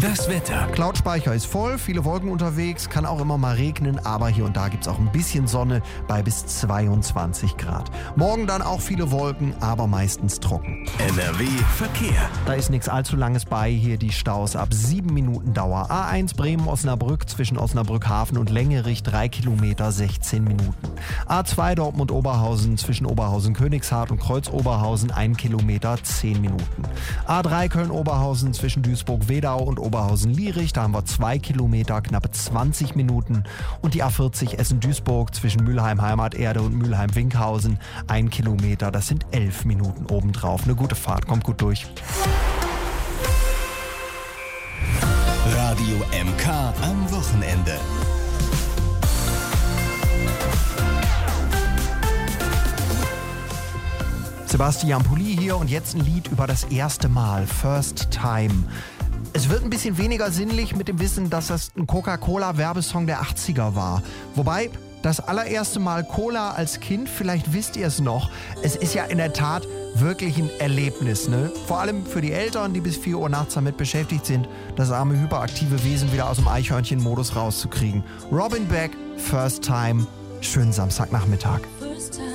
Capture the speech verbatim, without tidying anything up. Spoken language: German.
Das Wetter. Cloudspeicher ist voll, viele Wolken unterwegs, kann auch immer mal regnen, aber hier und da gibt es auch ein bisschen Sonne bei bis zweiundzwanzig Grad. Morgen dann auch viele Wolken, aber meistens trocken. N R W Verkehr. Da ist nichts allzu Langes bei, hier die Staus ab sieben Minuten Dauer. A eins Bremen-Osnabrück zwischen Osnabrück-Hafen und Längerich drei Kilometer sechzehn Minuten. A zwei Dortmund-Oberhausen zwischen Oberhausen-Königshardt und Kreuz-Oberhausen ein Kilometer zehn Minuten. A drei Köln-Oberhausen zwischen Duisburg-Wedau und Oberhausen-Lierich, da haben wir zwei Kilometer, knappe zwanzig Minuten. Und die A vierzig Essen-Duisburg zwischen Mülheim-Heimaterde und Mülheim-Winkhausen ein Kilometer, das sind elf Minuten obendrauf. Eine gute Fahrt, kommt gut durch. Radio M K am Wochenende. Sebastian Pulli hier und jetzt ein Lied über das erste Mal, First Time. Es wird ein bisschen weniger sinnlich mit dem Wissen, dass das ein Coca-Cola-Werbesong der achtziger war. Wobei, das allererste Mal Cola als Kind, vielleicht wisst ihr es noch, es ist ja in der Tat wirklich ein Erlebnis, ne? Vor allem für die Eltern, die bis vier Uhr nachts damit beschäftigt sind, das arme hyperaktive Wesen wieder aus dem Eichhörnchen-Modus rauszukriegen. Robin Beck, First Time, schönen Samstagnachmittag.